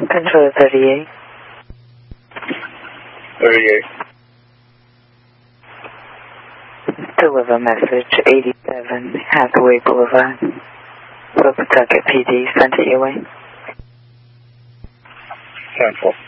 Control 38. 38. Deliver message 87 Hathaway Boulevard, Pawtucket PD. Sent it your way. 10-4.